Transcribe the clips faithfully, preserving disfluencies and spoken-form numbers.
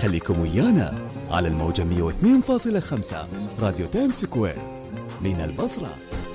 خليكم ويانا على الموجة مية واثنين فاصلة خمسة راديو تايم سكوير من البصرة.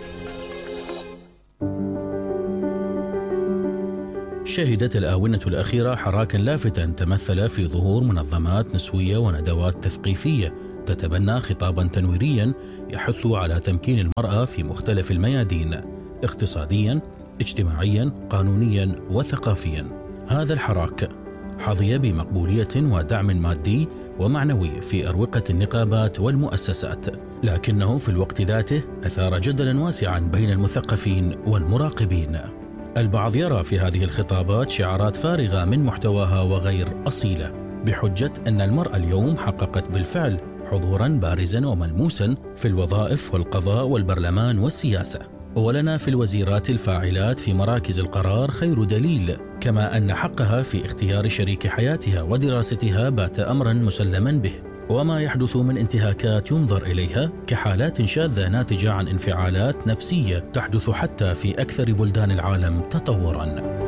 شهدت الآونة الأخيرة حراكا لافتا تمثل في ظهور منظمات نسوية وندوات تثقيفية تتبنى خطابا تنويريا يحث على تمكين المرأة في مختلف الميادين، اقتصاديا، اجتماعيا، قانونيا وثقافيا. هذا الحراك حظي بمقبولية ودعم مادي ومعنوي في أروقة النقابات والمؤسسات، لكنه في الوقت ذاته أثار جدلا واسعا بين المثقفين والمراقبين. البعض يرى في هذه الخطابات شعارات فارغة من محتواها وغير أصيلة، بحجة أن المرأة اليوم حققت بالفعل حضورا بارزا وملموسا في الوظائف والقضاء والبرلمان والسياسة، ولنا في الوزيرات الفاعلات في مراكز القرار خير دليل، كما أن حقها في اختيار شريك حياتها ودراستها بات أمرا مسلما به، وما يحدث من انتهاكات ينظر إليها كحالات شاذة ناتجة عن انفعالات نفسية تحدث حتى في أكثر بلدان العالم تطورا.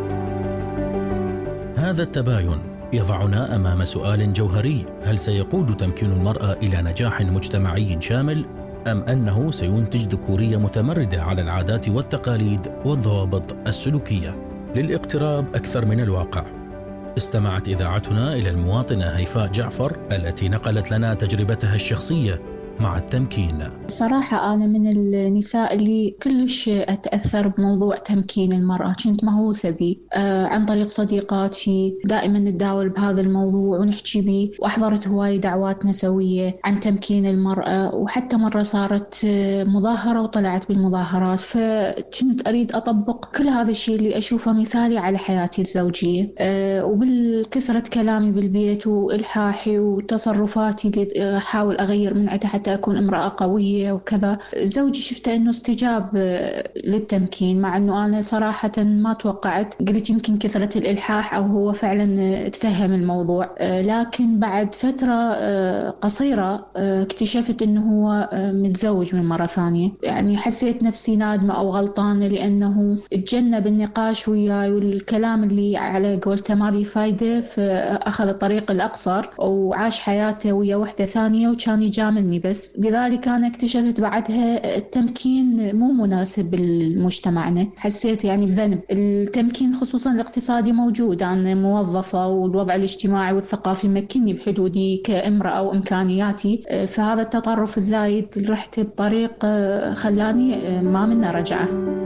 هذا التباين يضعنا أمام سؤال جوهري: هل سيقود تمكين المرأة إلى نجاح مجتمعي شامل، أم أنه سينتج ذكورية متمردة على العادات والتقاليد والضوابط السلوكية؟ للاقتراب أكثر من الواقع، استمعت إذاعتنا إلى المواطنة هيفاء جعفر التي نقلت لنا تجربتها الشخصية مع التمكين. صراحة أنا من النساء اللي كلش أتأثر بموضوع تمكين المرأة، كنت مهووسة به آه عن طريق صديقاتي، دائما نتداول بهذا الموضوع ونحكي به، وأحضرت هواي دعوات نسوية عن تمكين المرأة، وحتى مرة صارت مظاهرة وطلعت بالمظاهرات، فكنت أريد أطبق كل هذا الشيء اللي أشوفه مثالي على حياتي الزوجية. آه وبالكثرة كلامي بالبيت وإلحاحي وتصرفاتي اللي أحاول أغير من عدها حتى أكون امرأة قوية وكذا، زوجي شفته أنه استجاب للتمكين، مع أنه أنا صراحة ما توقعت، قلت يمكن كثرة الإلحاح أو هو فعلا تفهم الموضوع. لكن بعد فترة قصيرة اكتشفت أنه هو متزوج من مرة ثانية، يعني حسيت نفسي نادمة أو غلطانة لأنه تجنب النقاش وياي والكلام اللي على قولته ما بيه فايدة، فأخذ الطريق الأقصر وعاش حياته ويا وحدة ثانية وكان يجاملني بس. لذلك أنا اكتشفت بعدها التمكين مو مناسب لمجتمعنا، حسيت يعني بذنب. التمكين خصوصا الاقتصادي موجود، أنا موظفة والوضع الاجتماعي والثقافي مكني بحدودي كامرأة وإمكانياتي، فهذا التطرف الزايد رحت بطريق خلاني ما منا رجعة.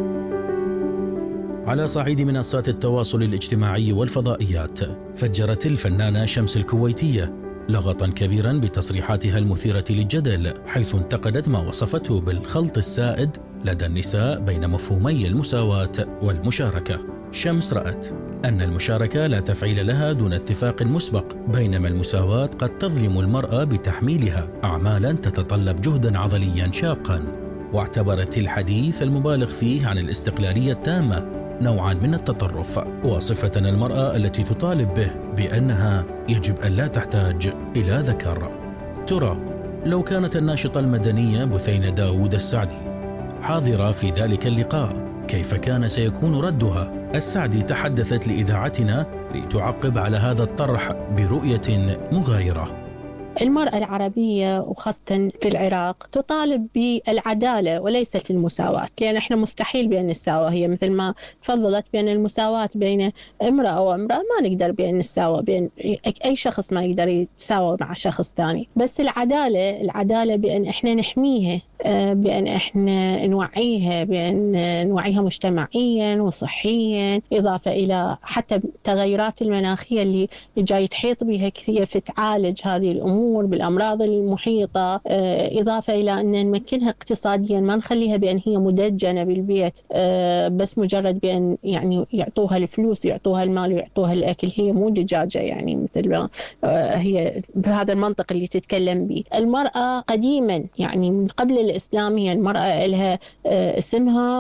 على صعيد منصات التواصل الاجتماعي والفضائيات، فجرت الفنانة شمس الكويتية لغطا كبيرا بتصريحاتها المثيرة للجدل، حيث انتقدت ما وصفته بالخلط السائد لدى النساء بين مفهومي المساواة والمشاركة. شمس رأت أن المشاركة لا تفعيل لها دون اتفاق مسبق، بينما المساواة قد تظلم المرأة بتحميلها أعمالا تتطلب جهدا عضليا شاقا، واعتبرت الحديث المبالغ فيه عن الاستقلالية التامة نوعا من التطرف، واصفة المرأة التي تطالب به بأنها يجب أن لا تحتاج إلى ذكر. ترى لو كانت الناشطة المدنية بثينة داود السعدي حاضرة في ذلك اللقاء، كيف كان سيكون ردها؟ السعدي تحدثت لإذاعتنا لتعقب على هذا الطرح برؤية مغايرة. المرأة العربية وخاصة في العراق تطالب بالعدالة وليست المساواة، لأن احنا مستحيل بأن نساوى، هي مثل ما فضلت بأن المساواة بين امرأة وامرأة، ما نقدر بأن نساوى، بأن أي شخص ما يقدر يتساوى مع شخص ثاني. بس العدالة العدالة بأن احنا نحميها، بأن احنا نوعيها، بأن نوعيها مجتمعيا وصحيا، إضافة إلى حتى التغيرات المناخية اللي جاي تحيط بها كثير، فتعالج هذه الأمور بالأمراض المحيطة، إضافة إلى أن نمكنها اقتصاديا، ما نخليها بأن هي مدجنة بالبيت بس مجرد بأن يعني يعطوها الفلوس، يعطوها المال ويعطوها الأكل، هي مو دجاجة يعني مثل ما هي بهذا المنطق اللي تتكلم به. المرأة قديما يعني من قبل الإسلام هي المرأة لها اسمها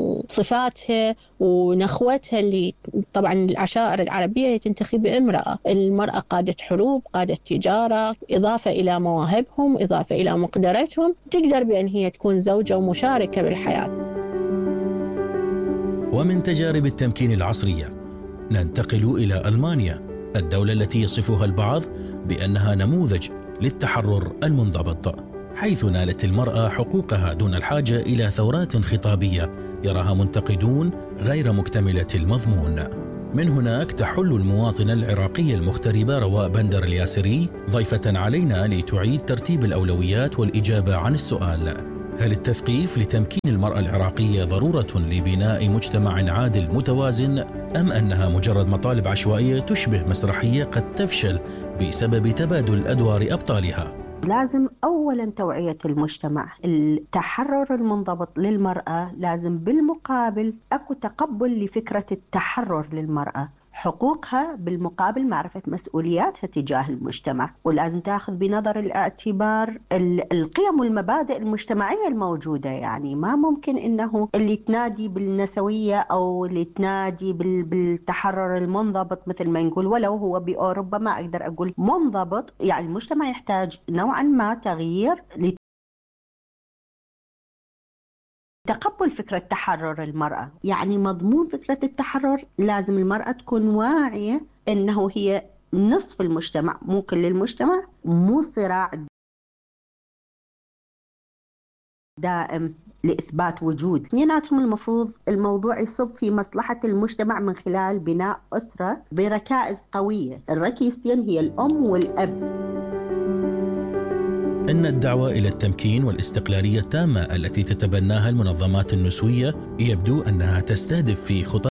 وصفاتها ونخوتها، اللي طبعا العشائر العربية تنتخب امرأة. المرأة قادت حروب، قادت تجارة، إضافة إلى مواهبهم، إضافة إلى مقدرتهم، تقدر بأن هي تكون زوجة ومشاركة بالحياة. ومن تجارب التمكين العصرية ننتقل إلى ألمانيا، الدولة التي يصفها البعض بأنها نموذج للتحرر المنضبط، حيث نالت المرأة حقوقها دون الحاجة إلى ثورات خطابية يراها منتقدون غير مكتملة المضمون. من هناك تحل المواطنة العراقية المغتربة رواء بندر الياسري ضيفة علينا لتعيد ترتيب الأولويات والإجابة عن السؤال: هل التثقيف لتمكين المرأة العراقية ضرورة لبناء مجتمع عادل متوازن، أم أنها مجرد مطالب عشوائية تشبه مسرحية قد تفشل بسبب تبادل أدوار أبطالها؟ لازم أولا توعية المجتمع. التحرر المنضبط للمرأة لازم بالمقابل أكو تقبل لفكرة التحرر للمرأة، حقوقها بالمقابل معرفة مسؤولياتها تجاه المجتمع، ولازم تأخذ بنظر الاعتبار القيم والمبادئ المجتمعية الموجودة. يعني ما ممكن إنه اللي تنادي بالنسوية أو اللي تنادي بالتحرر المنضبط مثل ما نقول، ولو هو بأوروبا ما أقدر أقول منضبط. يعني المجتمع يحتاج نوعا ما تغيير تقبل فكرة تحرر المرأة. يعني مضمون فكرة التحرر لازم المرأة تكون واعية أنه هي نصف المجتمع، مو كل المجتمع، مو صراع دائم لإثبات وجود. اثنيناتهم المفروض الموضوع يصب في مصلحة المجتمع من خلال بناء أسرة بركائز قوية. الركيزتين هي الأم والأب. إن الدعوة إلى التمكين والاستقلالية التامة التي تتبناها المنظمات النسوية يبدو أنها تستهدف في خطط